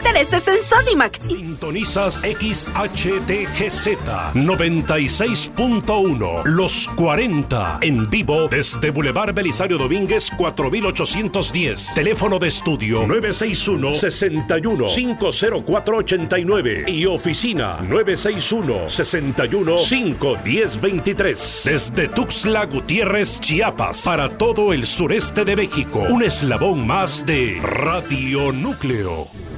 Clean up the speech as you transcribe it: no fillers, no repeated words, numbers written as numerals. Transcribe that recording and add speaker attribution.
Speaker 1: intereses en Sodimac.
Speaker 2: Sintonizas XHTGZ 96.1 Los 40 en vivo desde Boulevard Belisario Domínguez 4810. Teléfono de estudio 961-61-50489 y oficina 961-61-51023. Desde Tuxtla Gutiérrez, Chiapas, para todo el sureste de México. Un eslabón más de Radio Núcleo.